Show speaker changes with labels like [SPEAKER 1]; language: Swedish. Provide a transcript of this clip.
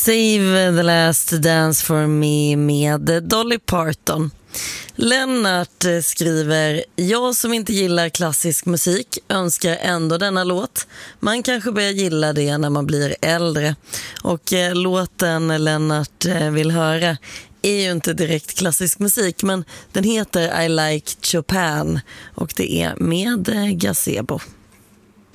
[SPEAKER 1] Save the last dance for me med Dolly Parton. Lennart skriver: jag som inte gillar klassisk musik önskar ändå denna låt. Man kanske börjar gilla det när man blir äldre. Och låten Lennart vill höra är ju inte direkt klassisk musik, men den heter I Like Chopin och det är med Gazebo.